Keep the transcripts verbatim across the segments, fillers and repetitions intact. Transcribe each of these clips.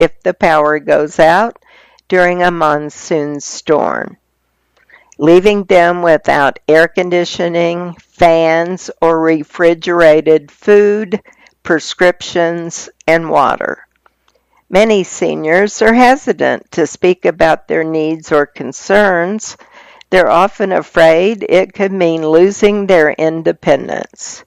if the power goes out during a monsoon storm, leaving them without air conditioning, fans, or refrigerated food, prescriptions, and water. Many seniors are hesitant to speak about their needs or concerns. They're often afraid it could mean losing their independence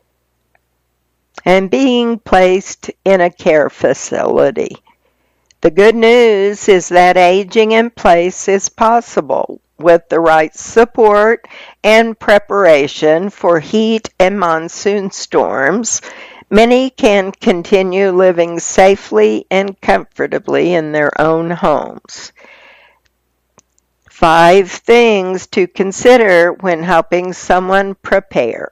and being placed in a care facility. The good news is that aging in place is possible with the right support and preparation for heat and monsoon storms. Many can continue living safely and comfortably in their own homes. Five things to consider when helping someone prepare.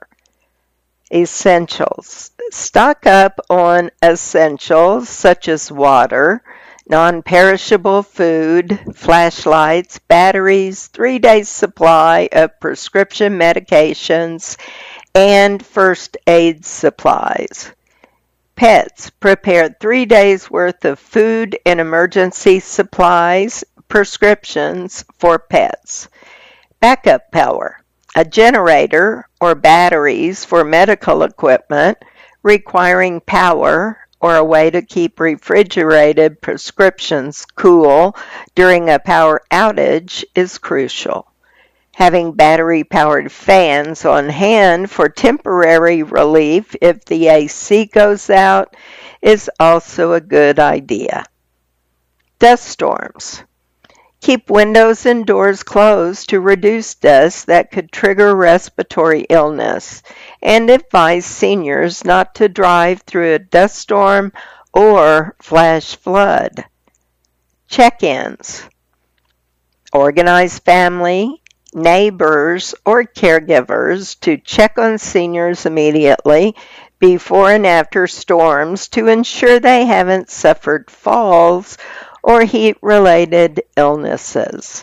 Essentials. Stock up on essentials such as water, non-perishable food, flashlights, batteries, three-day supply of prescription medications, and first aid supplies. Pets. Prepare three days worth of food and emergency supplies, prescriptions for pets. Backup power. A generator or batteries for medical equipment requiring power or a way to keep refrigerated prescriptions cool during a power outage is crucial. Having battery-powered fans on hand for temporary relief if the A C goes out is also a good idea. Dust storms. Keep windows and doors closed to reduce dust that could trigger respiratory illness, and advise seniors not to drive through a dust storm or flash flood. Check-ins. Organize family, neighbors, or caregivers to check on seniors immediately before and after storms to ensure they haven't suffered falls or heat-related illnesses.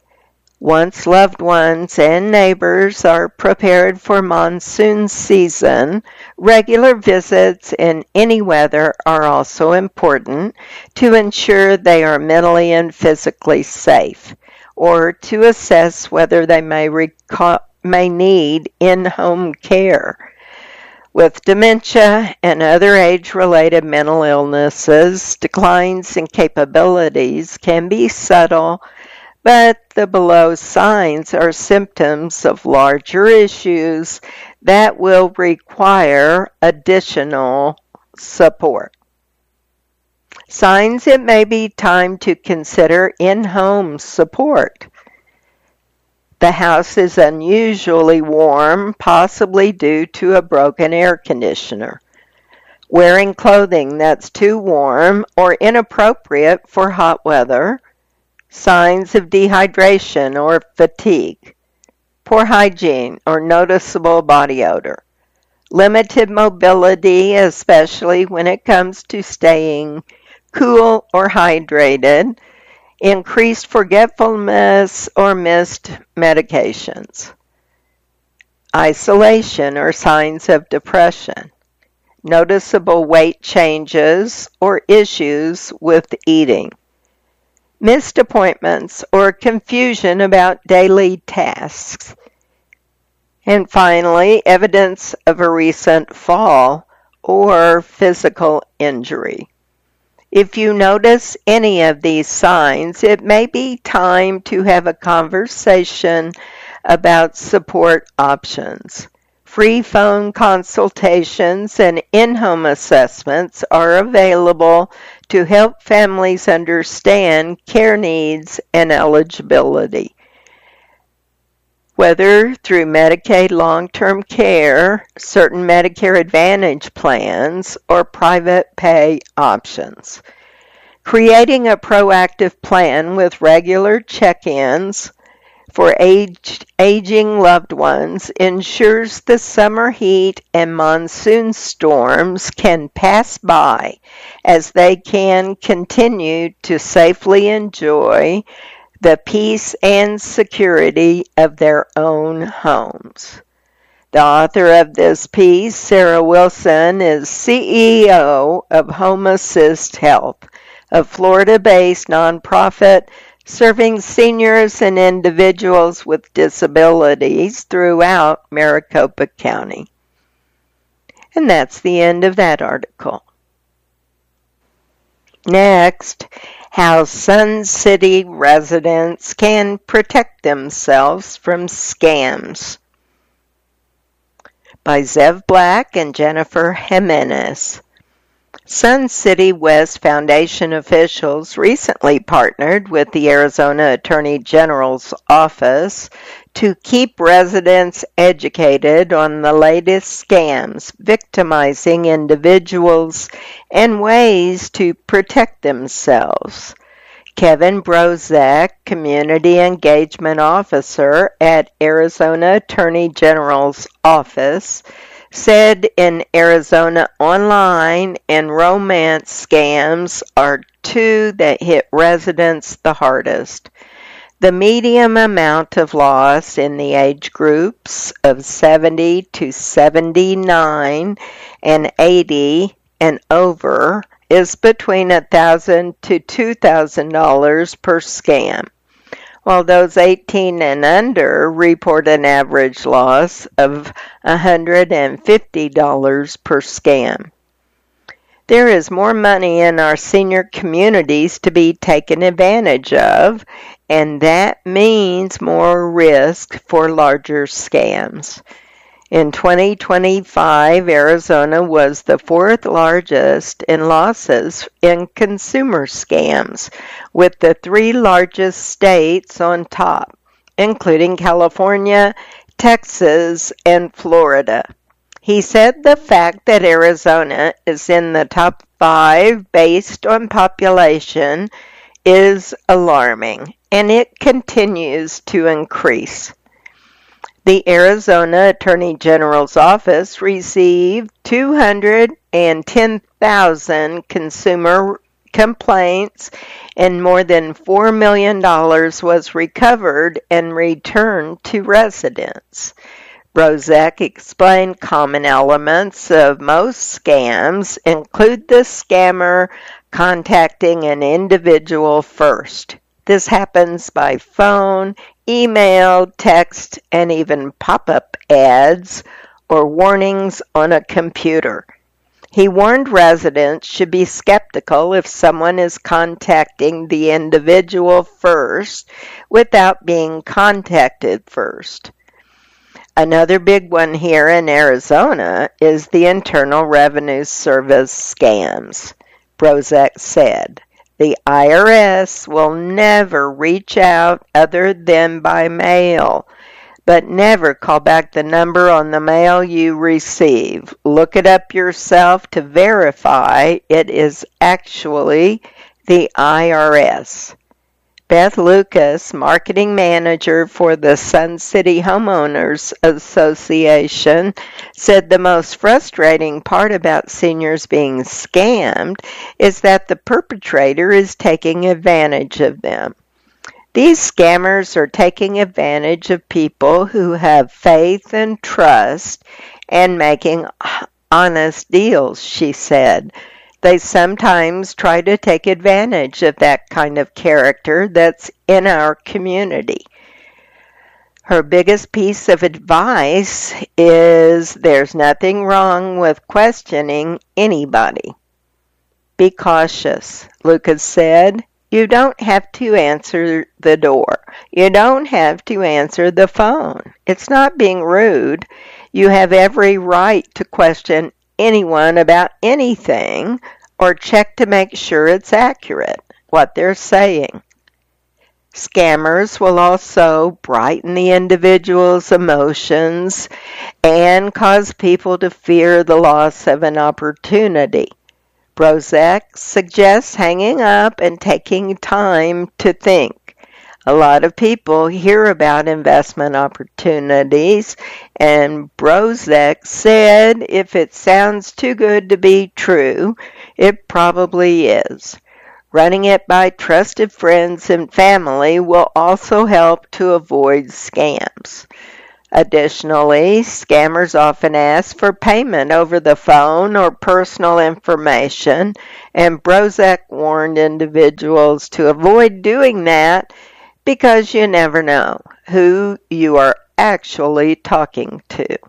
Once loved ones and neighbors are prepared for monsoon season, regular visits in any weather are also important to ensure they are mentally and physically safe, or to assess whether they may, reco- may need in-home care. With dementia and other age-related mental illnesses, declines in capabilities can be subtle, but the below signs are symptoms of larger issues that will require additional support. Signs it may be time to consider in-home support. The house is unusually warm, possibly due to a broken air conditioner. Wearing clothing that's too warm or inappropriate for hot weather. Signs of dehydration or fatigue. Poor hygiene or noticeable body odor. Limited mobility, especially when it comes to staying cool or hydrated. Increased forgetfulness or missed medications. Isolation or signs of depression. Noticeable weight changes or issues with eating. Missed appointments or confusion about daily tasks. And finally, evidence of a recent fall or physical injury. If you notice any of these signs, it may be time to have a conversation about support options. Free phone consultations and in-home assessments are available to help families understand care needs and eligibility. Whether through Medicaid long-term care, certain Medicare Advantage plans, or private pay options. Creating a proactive plan with regular check-ins for aged, aging loved ones ensures the summer heat and monsoon storms can pass by as they can continue to safely enjoy the peace and security of their own homes. The author of this piece, Sarah Wilson, is C E O of Home Assist Health, a Florida-based nonprofit serving seniors and individuals with disabilities throughout Maricopa County. And that's the end of that article. Next, how Sun City residents can protect themselves from scams, by Zev Black and Jennifer Jimenez. Sun City West Foundation officials recently partnered with the Arizona Attorney General's office to keep residents educated on the latest scams victimizing individuals and ways to protect themselves. Kevin Brozek, Community Engagement Officer at Arizona Attorney General's office, said in Arizona online and romance scams are two that hit residents the hardest. The median amount of loss in the age groups of seventy to seventy-nine and eighty and over is between one thousand dollars to two thousand dollars per scam, while those eighteen and under report an average loss of one hundred fifty dollars per scam. There is more money in our senior communities to be taken advantage of, and that means more risk for larger scams. In twenty twenty-five, Arizona was the fourth largest in losses in consumer scams, with the three largest states on top, including California, Texas, and Florida. He said the fact that Arizona is in the top five based on population is alarming, and it continues to increase. The Arizona Attorney General's office received two hundred ten thousand consumer complaints, and more than four million dollars was recovered and returned to residents. Brozek explained common elements of most scams include the scammer contacting an individual first. This happens by phone, email, text, and even pop-up ads or warnings on a computer. He warned residents should be skeptical if someone is contacting the individual first without being contacted first. Another big one here in Arizona is the Internal Revenue Service scams, Brozek said. The I R S will never reach out other than by mail, but never call back the number on the mail you receive. Look it up yourself to verify it is actually the I R S. Beth Lucas, marketing manager for the Sun City Homeowners Association, said the most frustrating part about seniors being scammed is that the perpetrator is taking advantage of them. These scammers are taking advantage of people who have faith and trust and making honest deals, she said. They sometimes try to take advantage of that kind of character that's in our community. Her biggest piece of advice is there's nothing wrong with questioning anybody. Be cautious, Lucas said. You don't have to answer the door. You don't have to answer the phone. It's not being rude. You have every right to question anyone about anything or check to make sure it's accurate, what they're saying. Scammers will also brighten the individual's emotions and cause people to fear the loss of an opportunity. Brozek suggests hanging up and taking time to think. A lot of people hear about investment opportunities, and Brozek said if it sounds too good to be true, it probably is. Running it by trusted friends and family will also help to avoid scams. Additionally, scammers often ask for payment over the phone or personal information, and Brozak warned individuals to avoid doing that because you never know who you are actually talking to.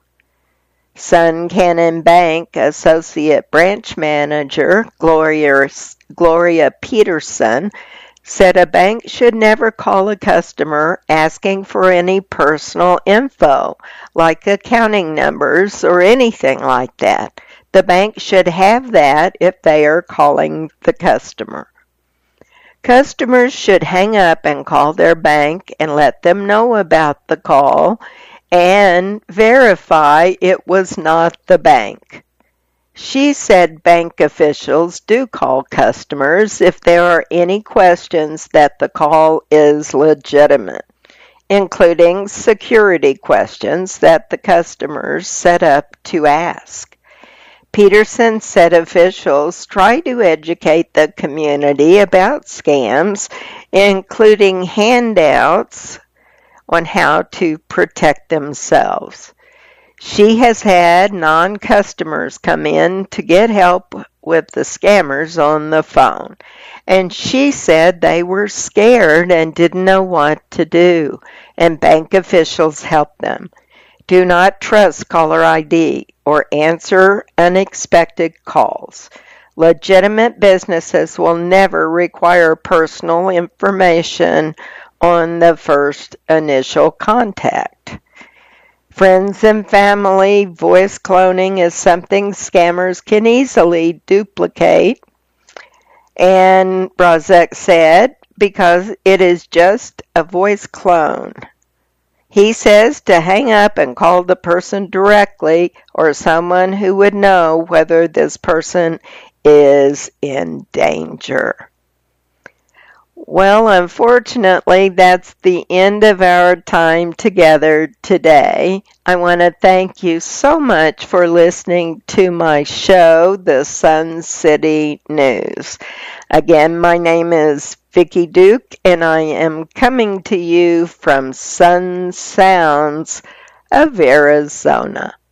Sun Cannon Bank Associate Branch Manager Gloria, Gloria Peterson said a bank should never call a customer asking for any personal info, like accounting numbers or anything like that. The bank should have that if they are calling the customer. Customers should hang up and call their bank and let them know about the call and verify it was not the bank. She said bank officials do call customers if there are any questions that the call is legitimate, including security questions that the customers set up to ask. Peterson said officials try to educate the community about scams, including handouts on how to protect themselves. She has had non-customers come in to get help with the scammers on the phone, and she said they were scared and didn't know what to do, and bank officials helped them. Do not trust caller I D or answer unexpected calls. Legitimate businesses will never require personal information on the first initial contact. Friends and family voice cloning is something scammers can easily duplicate, and Brozak said, because it is just a voice clone. He says to hang up and call the person directly or someone who would know whether this person is in danger. Well, unfortunately, that's the end of our time together today. I want to thank you so much for listening to my show, The Sun City News. Again, my name is Vicki Duke, and I am coming to you from Sun Sounds of Arizona.